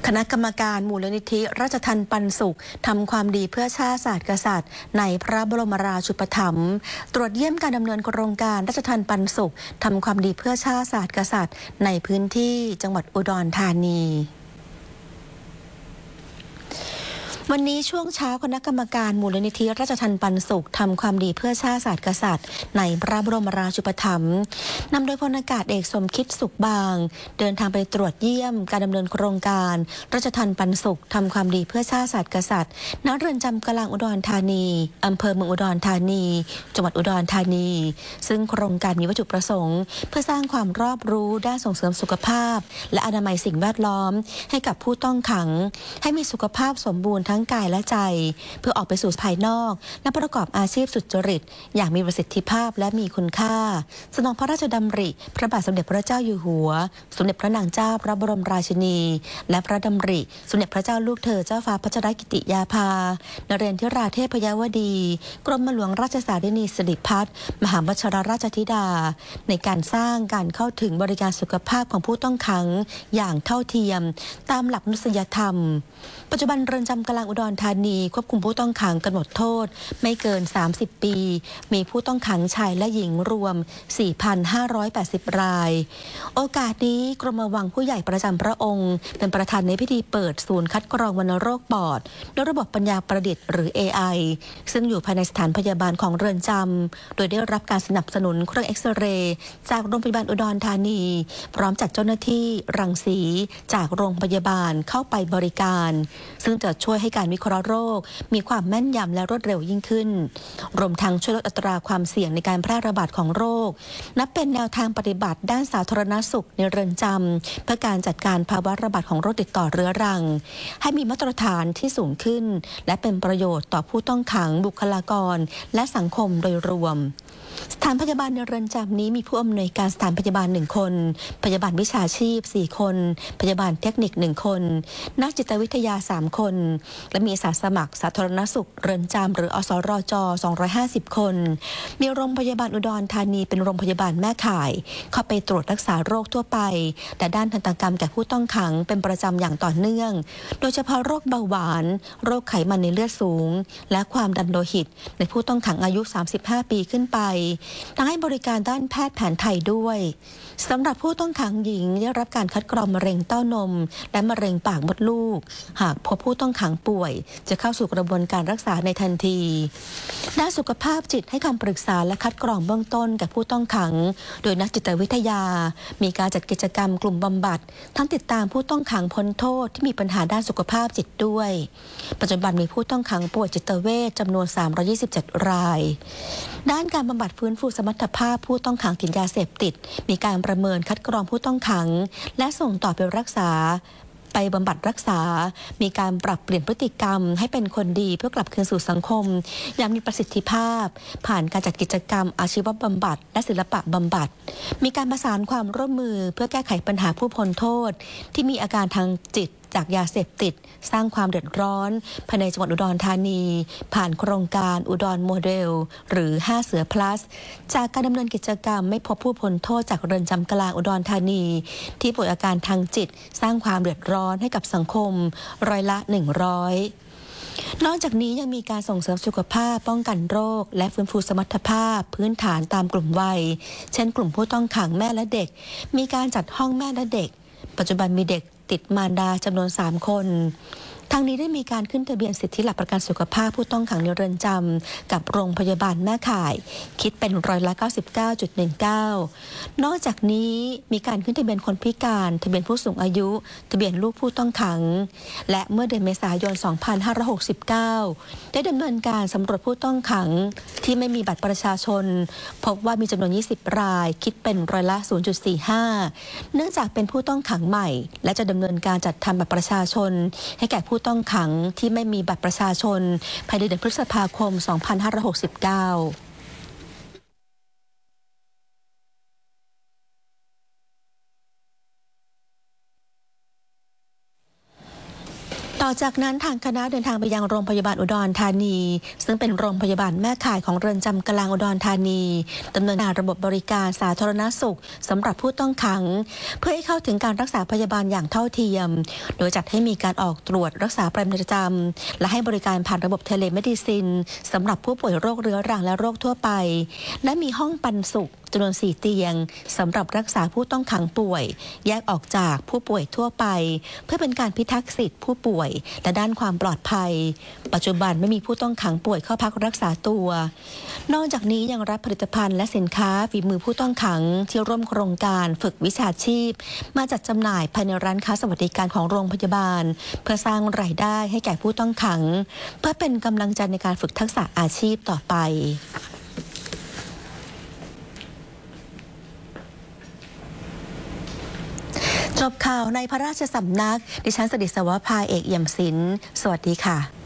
คณะกรรมการมูลนิธิราชทัณฑ์ปันสุขทำความดีเพื่อชาติศาสตร์กษัตริย์ในพระบรมราชูปถัมภ์ตรวจเยี่ยมการดำเนินโครงการราชทัณฑ์ปันสุขทำความดีเพื่อชาติศาสตร์กษัตริย์ในพื้นที่จังหวัดอุดรธานีวันนี้ช่วงเช้าคณะกรรมการมูลนิธิราชทัณฑ์ปันสุขทำความดีเพื่อชาติศาสตร์กษัตริย์ในพระบรมราชูปถัมภ์นำโดยพลอากาศเอกสมคิดสุขบางเดินทางไปตรวจเยี่ยมการดำเนินโครงการราชทัณฑ์ปันสุขทำความดีเพื่อชาติศาสตร์กษัตริย์ณเรือนจำกลางอุดรธานีอำเภอเมืองอุดรธานีจังหวัดอุดรธานีซึ่งโครงการมีวัตถุประสงค์เพื่อสร้างความรอบรู้ด้านส่งเสริมสุขภาพและอนามัยสิ่งแวดล้อมให้กับผู้ต้องขังให้มีสุขภาพสมบูรณ์ทั้งกายและใจเพื่อออกไปสู่ภายนอกและประกอบอาชีพสุจริตอย่างมีประสิทธิภาพและมีคุณค่าสนองพระราชดำริพระบาทสมเด็จพระเจ้าอยู่หัวสมเด็จพระนางเจ้าพระบรมราชินีและพระดำริสมเด็จพระเจ้าลูกเธอเจ้าฟ้าพัชรกิติยาภานเรนทิราเทพยวดีกรมหลวงราชสารินีสิริพัฒน์มหาวชิรราชธิดาในการสร้างการเข้าถึงบริการสุขภาพของผู้ต้องขังอย่างเท่าเทียมตามหลักมนุษยธรรมปัจจุบันเรือนจำกลางอุดรธานีควบคุมผู้ต้องขังกำหนดโทษไม่เกิน30ปีมีผู้ต้องขังชายและหญิงรวม 4,580 รายโอกาสนี้กรมวังผู้ใหญ่ประจำพระองค์เป็นประธานในพิธีเปิดศูนย์คัดกรองวัณโรคปอดด้วยระบบปัญญาประดิษฐ์หรือ AI ซึ่งอยู่ภายในสถานพยาบาลของเรือนจำโดยได้รับการสนับสนุนเครื่องเอ็กซเรย์จากโรงพยาบาลอุดรธานีพร้อมจัดเจ้าหน้าที่รังสีจากโรงพยาบาลเข้าไปบริการซึ่งจะช่วยให้การวิเคราะห์โรคมีความแม่นยำและรวดเร็วยิ่งขึ้นรวมทั้งช่วยลดอัตราความเสี่ยงในการแพร่ระบาดของโรคนับเป็นแนวทางปฏิบัติด้านสาธารณสุขในเรือนจำเพื่อการจัดการภาวะระบาดของโรคติดต่อเรื้อรังให้มีมาตรฐานที่สูงขึ้นและเป็นประโยชน์ต่อผู้ต้องขังบุคลากรและสังคมโดยรวมสถานพยาบาลในเรือนจำนี้มีผู้อำนวยการสถานพยาบาล1คนพยาบาลวิชาชีพ4คนพยาบาลเทคนิค1คนนักจิตวิทยา3คนและมีอาสาสมัครสาธารณสุขเรือนจำหรืออสรจ250คนมีโรงพยาบาลอุดรธานีเป็นโรงพยาบาลแม่ข่ายเข้าไปตรวจรักษาโรคทั่วไปและด้านทันตกรรมแก่ผู้ต้องขังเป็นประจำอย่างต่อเนื่องโดยเฉพาะโรคเบาหวานโรคไขมันในเลือดสูงและความดันโลหิตในผู้ต้องขังอายุ35ปีขึ้นไปทั้งให้บริการด้านแพทย์แผนไทยด้วยสำหรับผู้ต้องขังหญิงได้รับการคัดกรองมะเร็งเต้านมและมะเร็งปากมดลูกหากพบผู้ต้องขังป่วยจะเข้าสู่กระบวนการรักษาในทันทีด้านสุขภาพจิตให้คำปรึกษาและคัดกรองเบื้องต้นแก่ผู้ต้องขังโดยนักจิตวิทยามีการจัดกิจกรรมกลุ่มบำบัดทั้งติดตามผู้ต้องขังพ้นโทษที่มีปัญหาด้านสุขภาพจิตด้วยปัจจุบันมีผู้ต้องขังป่วยจิตเวชจำนวน327รายด้านการบำบัดฟื้นฟูสมรรถภาพผู้ต้องขังติดยาเสพติดมีการประเมินคัดกรองผู้ต้องขังและส่งต่อไปรักษาไปบำบัดรักษามีการปรับเปลี่ยนพฤติกรรมให้เป็นคนดีเพื่อกลับคืนสู่สังคมอย่างมีประสิทธิภาพผ่านการจัดกิจกรรมอาชีวบำบัดและศิลปะบำบัดมีการประสานความร่วมมือเพื่อแก้ไขปัญหาผู้พ้นโทษที่มีอาการทางจิตจากยาเสพติดสร้างความเดือดร้อนภายในจังหวัดอุดรธานีผ่านโครงการอุดรโมเดลหรือ5เสือ plus จากการดำเนินกิจกรรมไม่พบผู้พ้นโทษจากเรือนจำกลางอุดรธานีที่ป่วยอาการทางจิตสร้างความเดือดร้อนให้กับสังคม100%นอกจากนี้ยังมีการส่งเสริมสุขภาพป้องกันโรคและฟื้นฟูสมรรถภาพพื้นฐานตามกลุ่มวัยเช่นกลุ่มผู้ต้องขังแม่และเด็กมีการจัดห้องแม่และเด็กปัจจุบันมีเด็กติดมารดาจำนวน3คนทางนี้ได้มีการขึ้นทะเบียนสิทธิหลักประกันสุขภาพผู้ต้องขังในเรือนจำกับโรงพยาบาลแม่ข่ายคิดเป็น99.19%นอกจากนี้มีการขึ้นทะเบียนคนพิการทะเบียนผู้สูงอายุทะเบียนลูกผู้ต้องขังและเมื่อเดือนเมษายน 2569 ได้ดำเนินการสำรวจผู้ต้องขังที่ไม่มีบัตรประชาชนพบว่ามีจำนวน20รายคิดเป็น0.45%เนื่องจากเป็นผู้ต้องขังใหม่และจะดำเนินการจัดทำบัตรประชาชนให้แก่ผู้ต้องขังที่ไม่มีบัตรประชาชนภายในเดือนพฤษภาคม 2569 ต่อจากนั้นทางคณะเดินทางไปยังโรงพยาบาลอุดรธานีซึ่งเป็นโรงพยาบาลแม่ข่ายของเรือนจำกลางอุดรธานีดำเนินการระบบบริการสาธารณสุขสำหรับผู้ต้องขังเพื่อให้เข้าถึงการรักษาพยาบาลอย่างเท่าเทียมโดยจัดให้มีการออกตรวจรักษาประจำและให้บริการผ่านระบบเทเลเมดิซินสำหรับผู้ป่วยโรคเรื้อรังและโรคทั่วไปและมีห้องปันสุขจำนวน4 เตียงสำหรับรักษาผู้ต้องขังป่วยแยกออกจากผู้ป่วยทั่วไปเพื่อเป็นการพิทักษ์สิทธิผู้ป่วยและด้านความปลอดภัยปัจจุบันไม่มีผู้ต้องขังป่วยเข้าพักรักษาตัวนอกจากนี้ยังรับผลิตภัณฑ์และสินค้าฝีมือผู้ต้องขังที่ร่วมโครงการฝึกวิชาชีพมาจัดจำหน่ายภายในร้านค้าสวัสดิการของโรงพยาบาลเพื่อสร้างรายได้ให้แก่ผู้ต้องขังเพื่อเป็นกำลังใจในการฝึกทักษะอาชีพต่อไปจบข่าวในพระราชสำนักดิฉันสดิษวภาเอกเอี่ยมศิลป์สวัสดีค่ะ